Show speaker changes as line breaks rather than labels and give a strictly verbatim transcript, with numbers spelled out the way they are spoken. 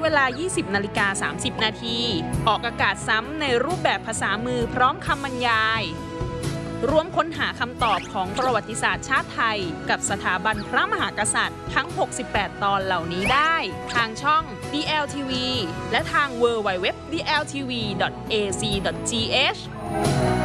เวลา ยี่สิบนาฬิกาสามสิบนาที ออกอากาศซ้ำในรูปแบบภาษามือพร้อมคำบรรยายร่วมค้นหาคำตอบของประวัติศาสตร์ชาติไทยกับสถาบันพระมหากษัตริย์ทั้ง หกสิบแปด ตอนเหล่านี้ได้ทางช่อง ดี แอล ที วี และทาง ดับเบิลยู ดับเบิลยู ดับเบิลยู ดอท ดี แอล ที วี ดอท เอ ซี ดอท จี เอช